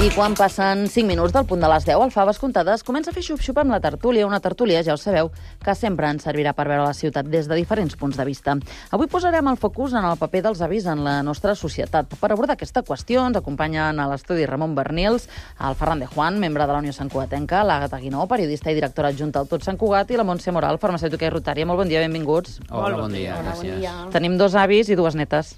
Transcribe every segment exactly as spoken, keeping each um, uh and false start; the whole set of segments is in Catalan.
I quan passen cinc minuts del punt de les deu, el Faves Comptades comença a fer xup-xup amb la tertúlia, una tertúlia, ja ho sabeu, que sempre ens servirà per veure la ciutat des de diferents punts de vista. Avui posarem el focus en el paper dels avis en la nostra societat. Per abordar aquesta qüestió ens acompanyen a l'estudi Ramon Bernils, el Ferran de Juan, membre de la Unió Santcugatenca, l'Àgata Guinó, periodista i directora adjunta al Tot Sant Cugat, i la Montse Moral, farmacèutica i rotària. Molt bon dia, benvinguts. Hola, bon dia, Hola, gràcies. bon dia. Tenim dos avis i dues netes.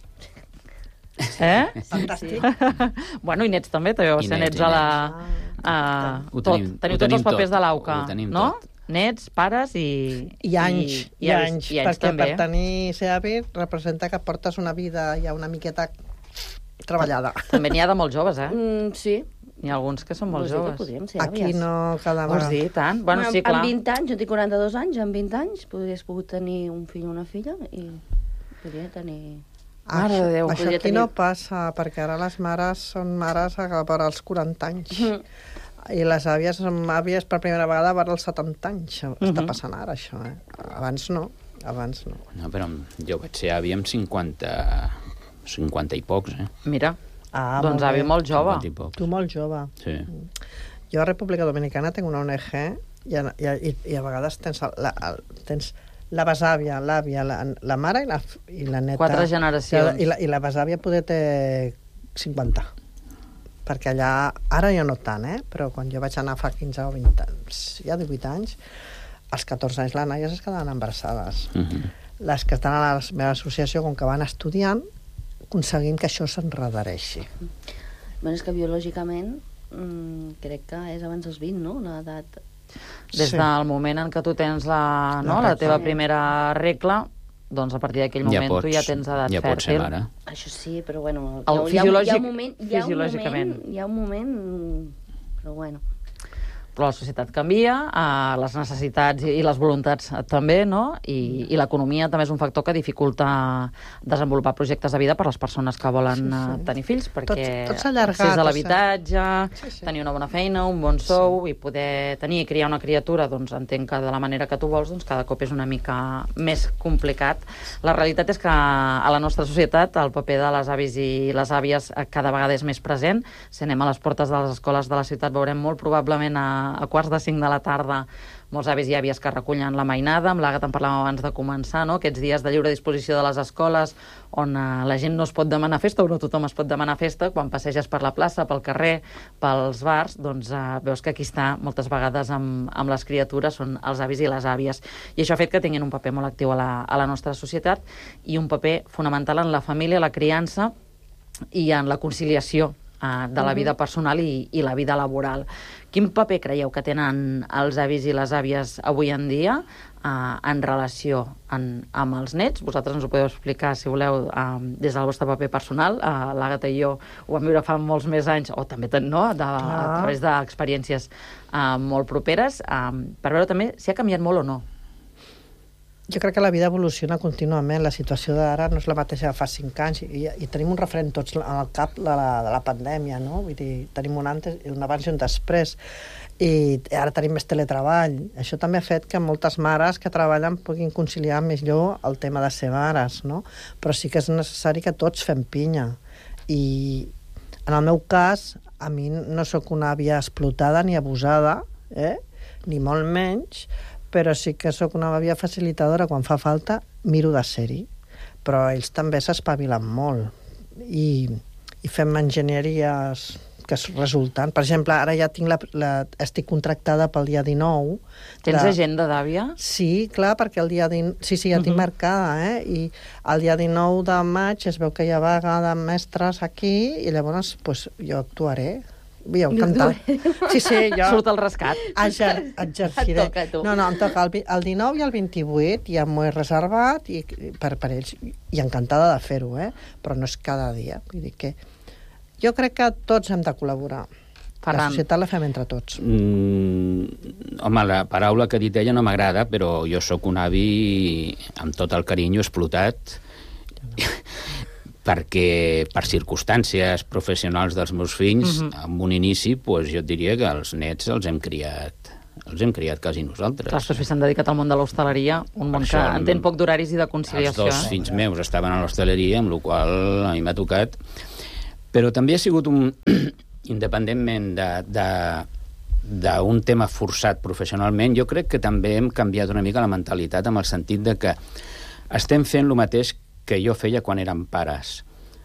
Eh? Fantàstic. Bueno, i nets també, també vau ser nets a la... A... Ho Tot. tenim- Teniu ho tots tenim els papers tot. de l'A U C A, Ho tenim no? tot. Nets, pares i... I anys, i, i, i anys, i anys perquè també. per tenir ser avi representa que portes una vida ja una miqueta treballada. També n'hi ha de molt joves, eh? Mm, sí. N'hi ha alguns que són molt Vols dir que joves. podríem ser Aquí àvies? no cada Vols dir, tant? Bueno, sí, clar. Amb vint anys, jo tinc quaranta-dos anys, amb vint anys podries pogut tenir un fill o una filla i podria tenir... Mare de Déu, Això podria aquí tenir- no passa, perquè ara les mares són mares a per als quaranta anys. Mhm. I les àvies són àvies per primera vegada per als setanta anys. Està Mhm. passant ara, això, eh? Abans no, abans no. No, però jo vaig ser avi amb cinquanta... cinquanta i pocs, eh? Mira, Ah, doncs molt avi bé. molt jove. cinquanta i pocs. Tu molt jove. Sí. Jo a República Dominicana tinc una O N G i a, i a, i a vegades tens, el, la, el, tens la besàvia, l'àvia, la, la mare i la, i la neta. Quatre generacions. I la, i la besàvia poder té cinquanta. Perquè allà, ara jo no tant, eh? Però quan jo vaig anar fa quinze o vint anys, ja divuit anys, als catorze anys les noies es quedaven embarassades. Uh -huh. Les que estan a la meva associació, com que van estudiant, aconseguint que això s'enredareixi. Bueno, és que biològicament mm, crec que és abans dels vint, no?, l'edat. Des Sí. del moment en què tu tens la, no, La la teva regla. primera regla, doncs a partir d'aquell Ja moment pots, tu ja tens edat ja pots ser fèrtil. mare. Això sí, però bueno... El hi ha, hi ha, fisiològic- un moment, hi ha un fisiològicament. moment, hi ha un moment... Però bueno... Però la societat canvia, eh, les necessitats i, i les voluntats eh, també, no? I, i l'economia també és un factor que dificulta desenvolupar projectes de vida per a les persones que volen Sí, sí. eh, tenir fills, perquè Tot- tot s'ha allargat, accés a o l'habitatge, Sí, sí. tenir una bona feina, un bon sou i poder tenir i criar una criatura, doncs entenc que de la manera que tu vols, doncs cada cop és una mica més complicat. La realitat és que a la nostra societat el paper de les avis i les àvies eh, cada vegada és més present. Si anem a les portes de les escoles de la ciutat veurem molt probablement a a quarts de cinc de la tarda molts avis i àvies que recullen la mainada. Amb l'Àgata en parlàvem abans de començar, no? Aquests dies de lliure disposició de les escoles on eh, la gent no es pot demanar festa o no tothom es pot demanar festa. Quan passeges per la plaça, pel carrer, pels bars, doncs eh, veus que aquí està moltes vegades amb, amb les criatures, són els avis i les àvies. I això ha fet que tinguin un paper molt actiu a la, a la nostra societat i un paper fonamental en la família, la criança i en la conciliació eh, de la vida personal i, i la vida laboral. Quin paper creieu que tenen els avis i les àvies avui en dia eh, en relació en, amb els nets? Vosaltres ens ho podeu explicar, si voleu, eh, des del vostre paper personal. Eh, L'Àgata i jo ho vam viure fa molts més anys, o també no, de, a través d'experiències eh, molt properes, eh, per veure també si ha canviat molt o no. Jo crec que la vida evoluciona contínuament. La situació d'ara no és la mateixa de fa cinc anys i, i tenim un referent tots al cap de la, de la pandèmia, no? Vull dir, tenim un, antes, un abans i un després. I ara tenim més teletreball. Això també ha fet que moltes mares que treballen puguin conciliar millor el tema de ser mares, no? Però sí que és necessari que tots fem pinya. I en el meu cas, a mi no sóc una àvia explotada ni abusada, eh? Ni molt menys, però sí que sóc una àvia facilitadora. Quan fa falta, miro de ser-hi. Però ells també s'espavilen molt. I, i fem enginyeries que es resulten. Per exemple, ara ja tinc la, la, estic contractada pel dia dinou. Tens de... agenda d'àvia? Sí, clar, perquè el dia... Din... Sí, sí, ja tinc Mhm. marcada, eh? I el dia dinou de maig es veu que hi ha vaga de mestres aquí i llavors pues, jo actuaré. Jo encantat. Sí, sí, jo... Surt el rescat. Exer exerciré. Et toca, a tu. No, no, em toca el, vi- el dinou i el vint-i-vuit, ja m'ho he reservat i, per, per ells, i encantada de fer-ho, eh? Però no és cada dia. Vull dir que jo crec que tots hem de col·laborar. Ferran. La societat la fem entre tots. Mm, home, la paraula que ha dit ella no m'agrada, però jo sóc un avi amb tot el carinyo explotat perquè per circumstàncies professionals dels meus fills, Mhm. amb un inici, pues, jo et diria que els nets els hem criat els hem criat quasi nosaltres. Clar, els teus fills s'han dedicat al món de l'hostaleria, un món que Això, entén poc d'horaris i de Els conciliació. dos eh? fills meus estaven a l'hostaleria, amb la qual cosa a mi m'ha tocat. Però també ha sigut un, independentment de, de, d'un tema forçat professionalment, jo crec que també hem canviat una mica la mentalitat amb el sentit de que estem fent el mateix que jo feia quan érem pares.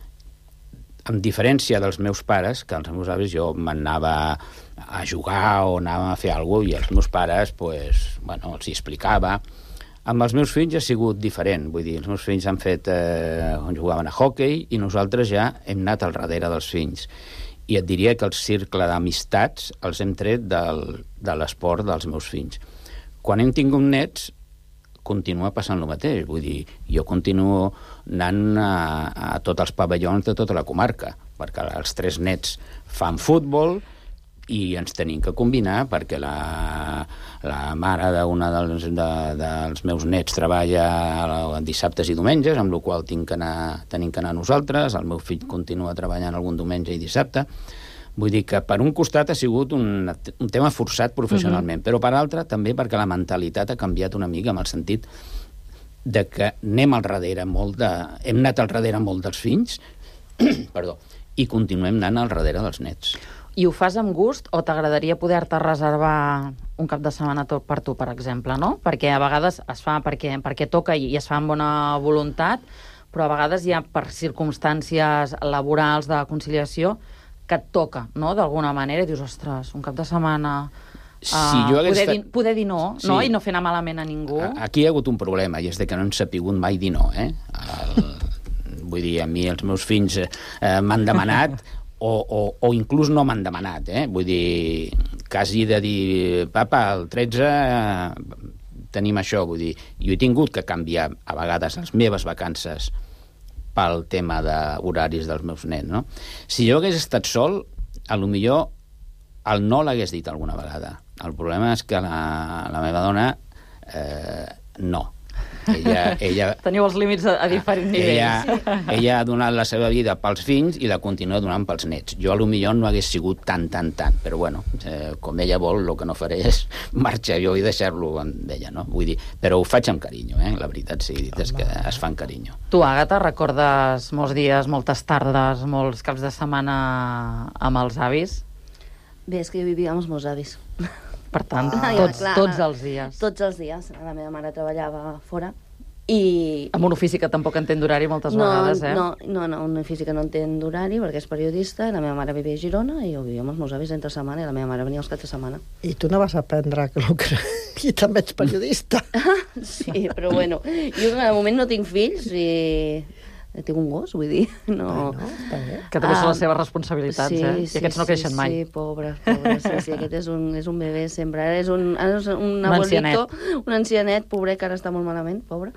Amb diferència dels meus pares, que els meus avis jo m'anava a jugar o anava a fer alguna cosa i els meus pares, pues, bueno, els hi explicava. Amb els meus fills ha sigut diferent, vull dir, els meus fills han fet, eh, jugaven a hoquei i nosaltres ja hem anat al darrere dels fills. I et diria que el cercle d'amistats els hem tret del, de l'esport dels meus fills. Quan hem tingut nets, continua passant el mateix. Vull dir, jo continuo anant a, a tots els pavellons de tota la comarca, perquè els tres nets fan futbol i ens tenim que combinar perquè la, la mare d'una dels, de, dels meus nets treballa dissabtes i diumenges, amb la qual tinc que anar, tenim que anar nosaltres, el meu fill continua treballant algun diumenge i dissabte. Vull dir que per un costat ha sigut un, un tema forçat professionalment, uh-huh. però per altre també perquè la mentalitat ha canviat una mica, en el sentit de que anem al darrere molt de... hem anat al darrere molt dels fills, perdó, i continuem anant al darrere dels nets. I ho fas amb gust o t'agradaria poder-te reservar un cap de setmana tot per tu, per exemple, no? Perquè a vegades es fa perquè, perquè toca i es fa amb bona voluntat, però a vegades hi ha per circumstàncies laborals de conciliació que et toca, no?, d'alguna manera, i dius, ostres, un cap de setmana... Si uh, jo hagués poder, estat... dir, poder dir no, sí. no, i no fer anar malament a ningú. Aquí hi ha hagut un problema, i és de que no hem sapigut mai dir no, eh? El... Vull dir, a mi els meus fills eh, m'han demanat o, o, o inclús no m'han demanat, eh? Vull dir, quasi de dir, papa, el tretze eh, tenim això, vull dir, jo he tingut que canviar a vegades les meves vacances pel tema d'horaris dels meus nens, no? Si jo hagués estat sol, a lo millor el no l'hagués dit alguna vegada. El problema és que la, la meva dona eh, no. Ella, ella, Teniu els límits a, a diferents nivells. Ella, ella ha donat la seva vida pels fills i la continua donant pels nets. Jo a lo millor no hagués sigut tant, tant, tant, però bueno, eh, com ella vol, el que no faré és marxar jo i deixar-lo amb ella, no? Vull dir, però ho faig amb carinyo, eh? La veritat sigui dit és que es fa amb carinyo. Tu, Àgata, recordes molts dies, moltes tardes, molts caps de setmana amb els avis? Bé, és que jo vivia amb els meus avis. Per tant, ah, tots, ja, clar, tots els dies. Tots els dies. La meva mare treballava fora i... Amb un ofici que tampoc entén d'horari moltes no, vegades, eh? No, no, no, un ofici que no entén d'horari perquè és periodista, i la meva mare vivia a Girona i jo vivia amb els meus avis entre setmana i la meva mare venia els caps de setmana. I tu no vas aprendre que el que... I també ets periodista. Sí, però bueno, jo de moment no tinc fills i... tinc un gos, vull dir, no... Bueno, està bé. Que també són Ah, les seves responsabilitats, sí, eh? I sí, aquests no creixen sí, mai. Sí, pobre, pobre, sí, sí, aquest és un, és un bebè sempre. Ara és un, ara és un, Un abuelito, ancianet. un ancianet, pobre, que ara està molt malament, pobre.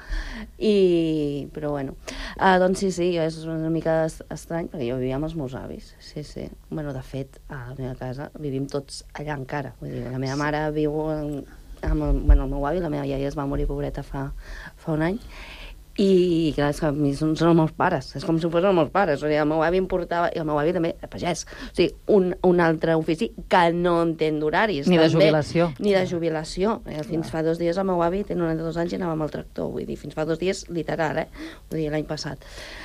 I... però bueno. Uh, doncs sí, sí, és una mica estrany, perquè jo vivia amb els meus avis, sí, sí. Bueno, de fet, a la meva casa vivim tots allà encara. Vull dir, la meva mare viu en, amb el, bueno, el meu avi, la meva iaia es va morir, pobreta, fa, fa un any, i clar, és que a mi són, són els meus pares, és com si fossin els meus pares. O sigui, el meu avi em portava, i el meu avi també a pagès, o sigui, un, un altre ofici que no entén d'horaris. Ni de també, jubilació. Ni de jubilació. Eh, fins fa dos dies el meu avi té noranta-dos anys i anava amb el tractor, vull dir, fins fa dos dies literal, eh? Vull dir, l'any passat.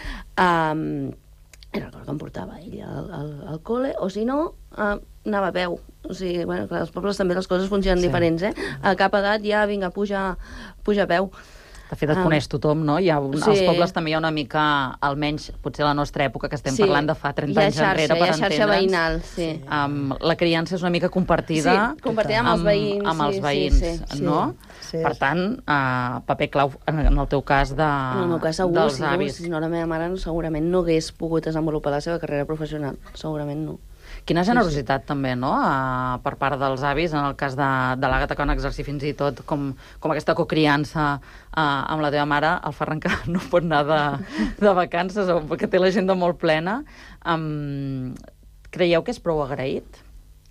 Um, i recordo que em portava ell al, al, al col·le, o si no, uh, anava a peu. O sigui, bueno, clar, als pobles també les coses funcionen Sí. diferents, eh? A cap edat ja, vinga, puja, puja a peu. De fet, et Ah. coneix tothom, no? Hi ha un, Sí. Als pobles també hi ha una mica, almenys potser la nostra època, que estem Sí. parlant de fa trenta Hi ha anys xarxa, enrere, per hi ha xarxa entendre'ns. veïnal, sí. Um, la criança és una mica compartida, Sí, compartida amb els veïns, amb els sí, veïns, sí, sí. no? Sí. Per tant, uh, paper clau en, en el teu cas de, En el meu cas segur, dels segur, avis. si no la meva mare segurament no hagués pogut desenvolupar la seva carrera professional, segurament no. Quina generositat, també, no?, uh, per part dels avis, en el cas de, de l'Àgata, que van exercir fins i tot com, com aquesta cocriança uh, amb la teva mare, el Ferran, que no pot anar de, de vacances o que té l'agenda molt plena. Um, creieu que és prou agraït?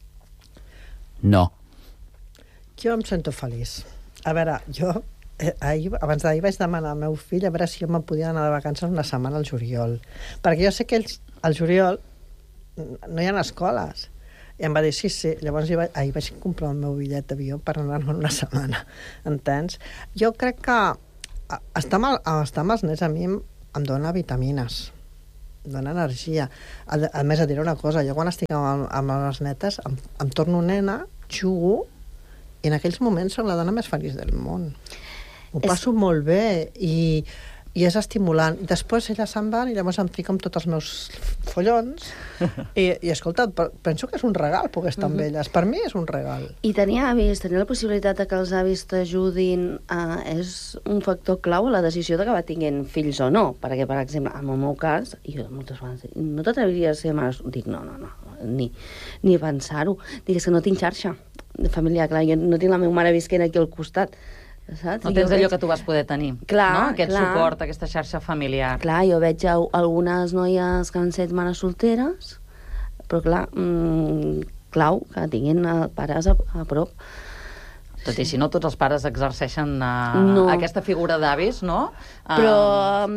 No. Jo em sento feliç. A veure, jo eh, ahir, abans d'ahir vaig demanar al meu fill a veure si jo me'n podia anar de vacances una setmana al juliol. Perquè jo sé que ells, al juliol no hi ha escoles. I em va dir, sí, sí. Llavors jo vaig, ahir vaig comprar el meu bitllet d'avió per anar-me una setmana. Entens? Jo crec que estar amb, el, estar amb els nens a mi em, em dona vitamines. dona energia. A, a més, et diré una cosa, jo quan estic amb, amb les netes em, em torno nena, jugo, i en aquells moments soc la dona més feliç del món. Ho passo és... molt bé, i... i és estimulant. I després elles se'n van i llavors em fico amb tots els meus follons i, i escolta, penso que és un regal poder estar amb elles. Per mi és un regal. I tenir avis, tenir la possibilitat de que els avis t'ajudin uh, és un factor clau a la decisió d'acabar tinguent fills o no. Perquè, per exemple, en el meu cas, jo moltes vegades dic, no t'atreviries a ser mare? Dic, no, no, no, ni, ni pensar-ho. Dic, és que no tinc xarxa familiar, clar, jo no tinc la meva mare visquent aquí al costat. Saps? No tens allò veig... que tu vas poder tenir, clar, no? Aquest clar. suport, aquesta xarxa familiar. Clar, jo veig algunes noies que han set mares solteres, però clar, mmm, clau que tinguin pares a, a prop. Tot i si no tots els pares exerceixen uh, no. aquesta figura d'avis, no? Uh... Però um,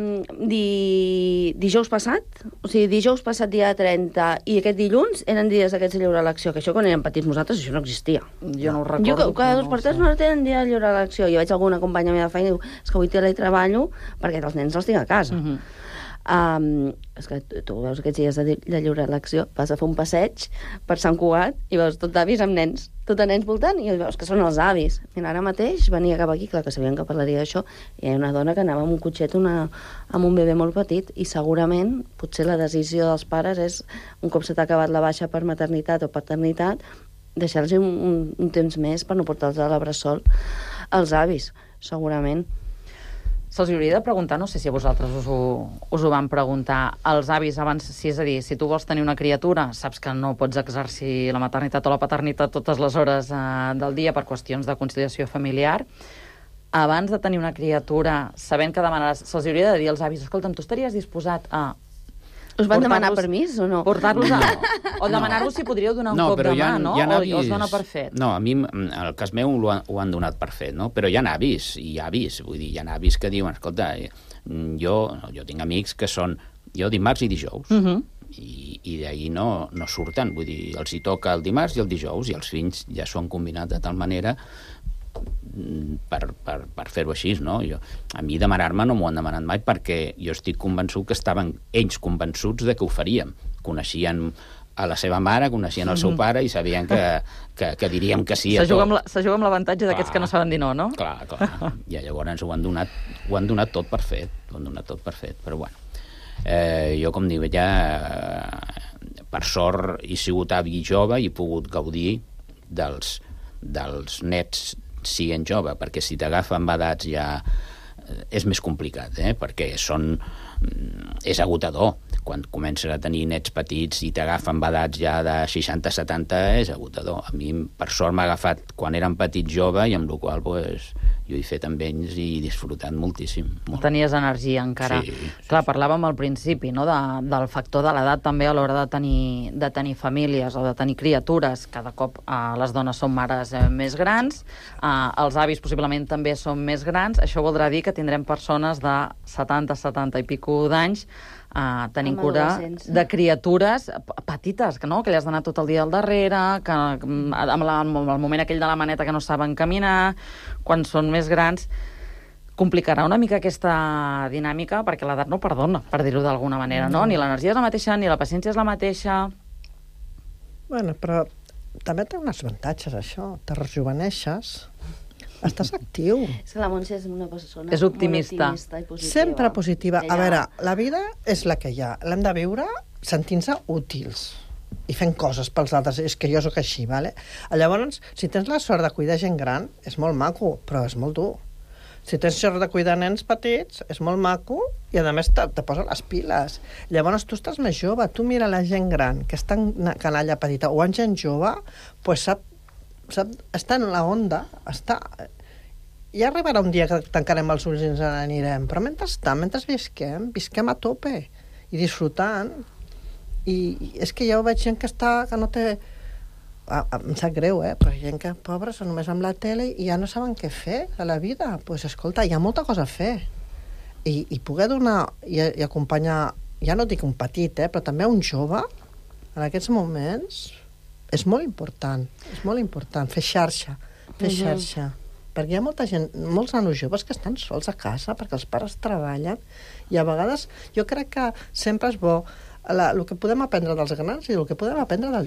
di... dijous passat, o sigui, dijous passat dia trenta i aquest dilluns eren dies d'aquests de lliure elecció, que això quan érem petits nosaltres això no existia. Jo no ho recordo. Jo cada dos per tres no tenen dia de lliure elecció. Jo veig alguna companya meva de feina i diu, és que avui teletreballo perquè els nens els tinc a casa. Uh -huh. Um, és que tu, tu veus aquests dies de, de lliure elecció, vas a fer un passeig per Sant Cugat i veus tot d'avis amb nens, tot de nens voltant, i veus que són els avis. Mira, ara mateix venia cap aquí, clar que sabien que parlaria d'això, i hi ha una dona que anava amb un cotxet una, amb un bebè molt petit, i segurament potser la decisió dels pares és, un cop se t'ha acabat la baixa per maternitat o paternitat, deixar-los un, un, un temps més per no portar-los a la bressol als avis, segurament. Se'ls hauria de preguntar, no sé si a vosaltres us ho, us ho van preguntar, als avis abans, si és a dir, si tu vols tenir una criatura, saps que no pots exercir la maternitat o la paternitat totes les hores eh, del dia per qüestions de conciliació familiar, abans de tenir una criatura, sabent que demanaràs, se'ls hauria de dir als avis, escolta'm, tu estaries disposat a... Us van demanar permís o no? Portar-los a... O demanar-vos si podríeu donar un no, cop de mà, ha, no? Avis... O es dona per fet? No, a mi, en el cas meu, ho han, ho han donat per fet, no? Però hi ha avis, i avis, vull dir, hi ha avis que diuen, escolta, jo, jo tinc amics que són, jo dimarts i dijous, uh -huh. i, i d'ahir no, no surten, vull dir, els hi toca el dimarts i el dijous, i els fills ja s'ho han combinat de tal manera per, per, per fer-ho així, no? Jo, a mi demanar-me no m'ho han demanat mai perquè jo estic convençut que estaven ells convençuts de que ho faríem. Coneixien a la seva mare, coneixien el seu pare i sabien que, que, que diríem que sí a se juga tot. La, se juga amb l'avantatge d'aquests que no saben dir no, no? Clar, clar. I llavors ho han donat, ho han donat tot per fet, ho han donat tot per fet, però bueno. Eh, jo, com dic, ja eh, per sort he sigut avi jove i he pogut gaudir dels, dels nets siguent jove, perquè si t'agafa amb edats ja és més complicat, eh? Perquè són, és agotador. Quan comences a tenir nets petits i t'agafen amb edats ja de seixanta setanta és agotador. A mi, per sort, m'ha agafat quan érem petits jove i amb la qual pues, jo he fet amb ells i he disfrutat moltíssim. Molt. Tenies energia encara. Sí, sí, Clar, sí. parlàvem al principi, no?, de, del factor de l'edat també a l'hora de tenir, de tenir famílies o de tenir criatures. Cada cop eh, les dones són mares eh, més grans, eh, els avis possiblement també són més grans. Això voldrà dir que tindrem persones de setanta, setanta i pico d'anys Uh, tenint cura de criatures petites, que no, que has d'anar tot el dia al darrere, que amb, la, amb el moment aquell de la maneta que no saben caminar, quan són més grans, complicarà una mica aquesta dinàmica, perquè l'edat no perdona, per dir-ho d'alguna manera, no? Ni l'energia és la mateixa, ni la paciència és la mateixa. Bueno, però també té uns avantatges, això. Te rejuveneixes, estàs actiu. És que la Montse és una persona és optimista. molt optimista i positiva. Sempre positiva. Ella... A veure, la vida és la que hi ha. L'hem de viure sentint-se útils i fent coses pels altres. És que jo sóc així, ¿vale? Llavors, si tens la sort de cuidar gent gran, és molt maco, però és molt dur. Si tens sort de cuidar nens petits, és molt maco i, a més, te, te posa les piles. Llavors, tu estàs més jove. Tu mira la gent gran, que està en canalla petita, o en gent jove, pues sap sap, està en la onda, està... Ja arribarà un dia que tancarem els ulls i ens n'anirem, però mentrestant, mentre visquem, visquem a tope i disfrutant. I, i és que ja ho veig gent que està, que no té... Ah, em sap greu, eh? Però gent que, pobres, són només amb la tele i ja no saben què fer a la vida. Doncs, pues, escolta, hi ha molta cosa a fer. I, i poder donar i, i acompanyar, ja no dic un petit, eh? Però també un jove, en aquests moments... És molt important, és molt important fer xarxa, fer xarxa. perquè hi ha molta gent, molts nanos joves que estan sols a casa perquè els pares treballen i a vegades jo crec que sempre és bo la, el que podem aprendre dels grans i el que podem aprendre dels